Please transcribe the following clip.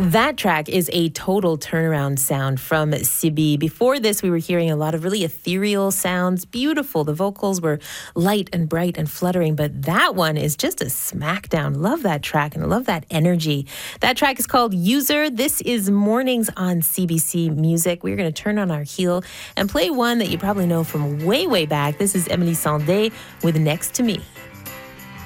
That track is a total turnaround sound from Sibi. Before this, we were hearing a lot of really ethereal sounds. Beautiful. The vocals were light and bright and fluttering, but that one is just a smackdown. Love that track and I love that energy. That track is called User. This is Mornings on CBC Music. We're going to turn on our heel and play one that you probably know from way, way back. This is Emily Sandé with Next to Me.